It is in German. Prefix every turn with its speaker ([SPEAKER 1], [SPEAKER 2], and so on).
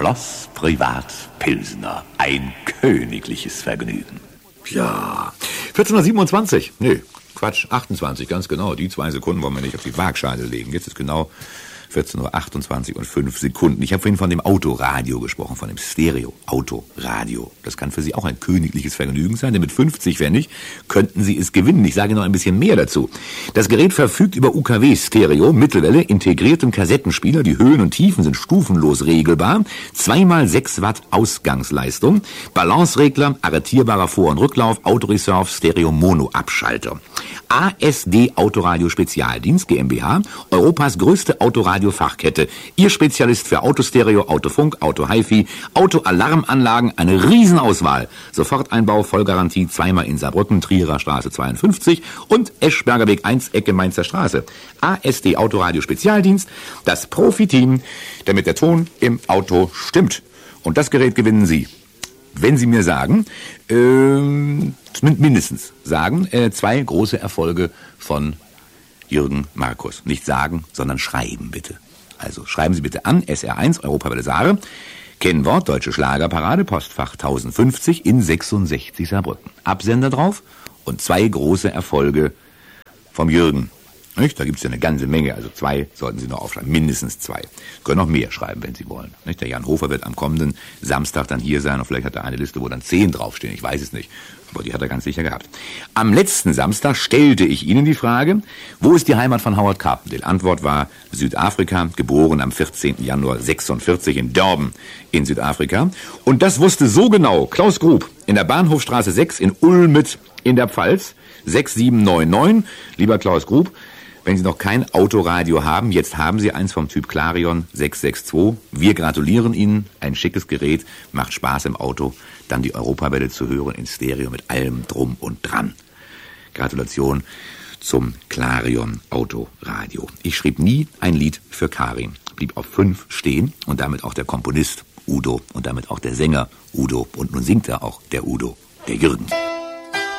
[SPEAKER 1] Schloss Privat Pilsener. Ein königliches Vergnügen.
[SPEAKER 2] Ja, 14:27. Nee, Quatsch, 28, ganz genau. Die 2 Sekunden wollen wir nicht auf die Waagschale legen. Jetzt ist genau 14:28 und 5 Sekunden. Ich habe vorhin von dem Autoradio gesprochen, von dem Stereo-Autoradio. Das kann für Sie auch ein königliches Vergnügen sein, denn mit 50 Pfennig könnten Sie es gewinnen. Ich sage noch ein bisschen mehr dazu. Das Gerät verfügt über UKW-Stereo, Mittelwelle, integriertem Kassettenspieler. Die Höhen und Tiefen sind stufenlos regelbar. 2x6 Watt Ausgangsleistung. Balanceregler, arretierbarer Vor- und Rücklauf, Autoreserve, Stereo-Mono-Abschalter. ASD Autoradio Spezialdienst GmbH, Europas größte Autoradiofachkette. Ihr Spezialist für Autostereo, Autofunk, Auto-Hi-Fi, Autoalarmanlagen, eine Riesenauswahl. Soforteinbau, Vollgarantie, zweimal in Saarbrücken, Trierer Straße 52 und Eschberger Weg 1, Ecke Mainzer Straße. ASD Autoradio Spezialdienst, das Profiteam, damit der Ton im Auto stimmt. Und das Gerät gewinnen Sie, wenn Sie mir sagen, mindestens sagen, 2 große Erfolge von Jürgen Markus. Nicht sagen, sondern schreiben bitte. Also schreiben Sie bitte an, SR1, Europawelle Saare, Kennwort, Deutsche Schlagerparade, Postfach 1050 in 66 Saarbrücken. Absender drauf und 2 große Erfolge vom Jürgen. Nicht? Da gibt es ja eine ganze Menge, also 2 sollten Sie noch aufschreiben, mindestens 2. Können noch mehr schreiben, wenn Sie wollen. Nicht? Der Jan Hofer wird am kommenden Samstag dann hier sein und vielleicht hat er eine Liste, wo dann 10 draufstehen, ich weiß es nicht. Aber die hat er ganz sicher gehabt. Am letzten Samstag stellte ich Ihnen die Frage, wo ist die Heimat von Howard Carpendale? Antwort war Südafrika, geboren am 14. Januar 46 in Durban in Südafrika. Und das wusste so genau Klaus Grub in der Bahnhofstraße 6 in Ulmet in der Pfalz, 6799. Lieber Klaus Grub, wenn Sie noch kein Autoradio haben, jetzt haben Sie eins vom Typ Clarion 662. Wir gratulieren Ihnen. Ein schickes Gerät, macht Spaß im Auto. Dann die Europawelle zu hören in Stereo mit allem drum und dran. Gratulation zum Clarion Autoradio. Ich schrieb nie ein Lied für Karin. Blieb auf 5 stehen und damit auch der Komponist Udo und damit auch der Sänger Udo. Und nun singt er auch der Udo, der Jürgen.